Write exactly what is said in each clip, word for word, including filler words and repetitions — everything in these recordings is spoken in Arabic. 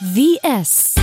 في اس.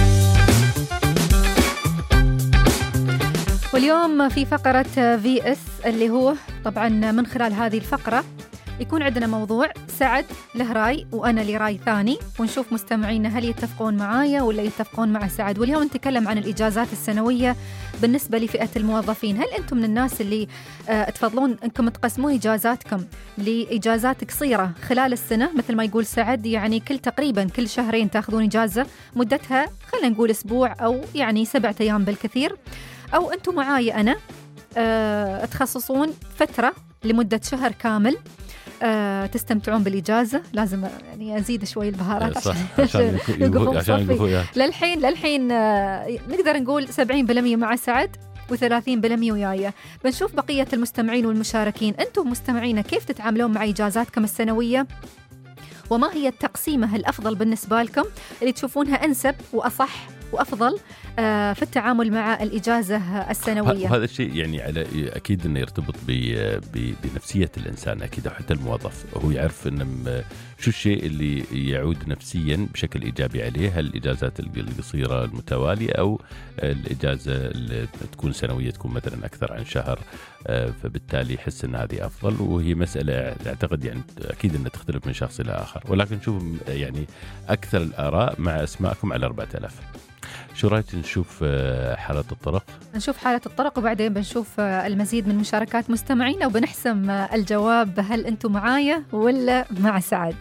واليوم في فقرة في اس اللي هو طبعا من خلال هذه الفقرة يكون عندنا موضوع سعد له رأي وأنا لي رأي ثاني، ونشوف مستمعينا هل يتفقون معايا ولا يتفقون مع سعد. واليوم نتكلم عن الإجازات السنوية بالنسبة لفئة الموظفين. هل أنتم من الناس اللي آه تفضلون أنكم تقسمون إجازاتكم لإجازات قصيرة خلال السنة مثل ما يقول سعد، يعني كل تقريبا كل شهرين تأخذون إجازة مدتها خلينا نقول أسبوع أو يعني سبعة أيام بالكثير، أو أنتم معاي أنا آه تخصصون فترة لمدة شهر كامل أه تستمتعون بالإجازة. لازم يعني أزيد شوي البهارات صح عشان يقفون عشان للحين للحين أه نقدر نقول سبعين بالمية مع سعد وثلاثين بالمية ويايا. بنشوف بقية المستمعين والمشاركين، أنتم مستمعين كيف تتعاملون مع إجازاتكم السنوية، وما هي التقسيمة الأفضل بالنسبة لكم اللي تشوفونها أنسب وأصح وأفضل في التعامل مع الإجازة السنوية. وهذا الشيء يعني على أكيد أنه يرتبط بنفسية الإنسان أكيد، حتى الموظف هو يعرف أن شو الشيء اللي يعود نفسيا بشكل إيجابي عليه، هل الإجازات القصيرة المتوالية أو الإجازة اللي تكون سنوية تكون مثلا أكثر عن شهر، فبالتالي يحس أن هذه أفضل. وهي مسألة أعتقد يعني أكيد أنها تختلف من شخص إلى آخر، ولكن نشوف يعني أكثر الآراء مع أسماءكم على أربعة آلاف. شو رأيك نشوف حالة الطرق؟ نشوف حالة الطرق وبعدين بنشوف المزيد من مشاركات مستمعين وبنحسم الجواب، هل أنتم معايا ولا مع سعد؟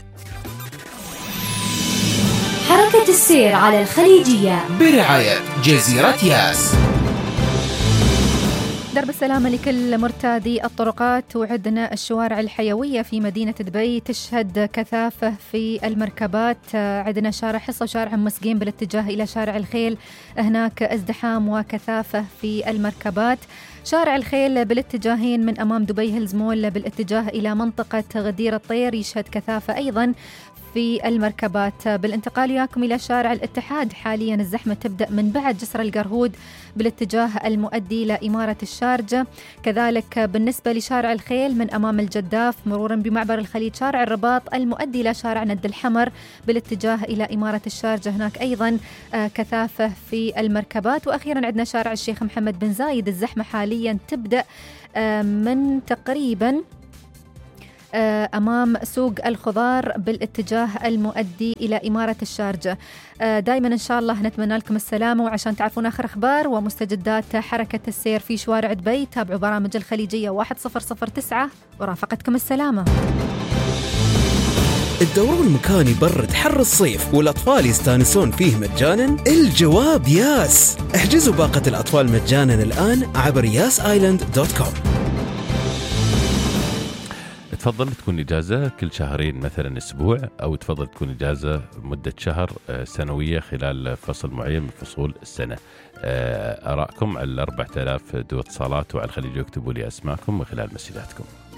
حركة السير على الخليجية برعاية جزيرة ياس. درب السلامة لكل مرتادي الطرقات. وعندنا الشوارع الحيوية في مدينة دبي تشهد كثافة في المركبات. عندنا شارع حصة وشارع مسقين بالاتجاه إلى شارع الخيل، هناك ازدحام وكثافة في المركبات. شارع الخيل بالاتجاهين من أمام دبي هيلز مول بالاتجاه إلى منطقة غدير الطير يشهد كثافة أيضا في المركبات. بالانتقال وياكم إلى شارع الاتحاد، حاليا الزحمة تبدأ من بعد جسر القرهود بالاتجاه المؤدي إلى إمارة الشارجة. كذلك بالنسبة لشارع الخيل من أمام الجداف مرورا بمعبر الخليج، شارع الرباط المؤدي إلى شارع ند الحمر بالاتجاه إلى إمارة الشارجة، هناك أيضا كثافة في المركبات. وأخيرا عندنا شارع الشيخ محمد بن زايد، الزحمة حاليا تبدأ من تقريبا أمام سوق الخضار بالاتجاه المؤدي إلى إمارة الشارجة. دائما إن شاء الله نتمنى لكم السلامة، وعشان تعرفون آخر أخبار ومستجدات حركة السير في شوارع دبي تابعوا برامج الخليجية واحد صفر صفر تسعة ورافقتكم السلامة. الدورون مكان يبرد حر الصيف والأطفال يستانسون فيه مجانا؟ الجواب ياس. احجزوا باقة الأطفال مجانا الآن عبر ياس آيلاند دوت كوم. تفضل تكون إجازة كل شهرين مثلا أسبوع، أو تفضل تكون إجازة مدة شهر سنوية خلال فصل معين من فصول السنة. آراءكم على أربعة آلاف دو اتصالات وعلى الخليج، يكتبوا لي أسماءكم من خلال مسجاتكم.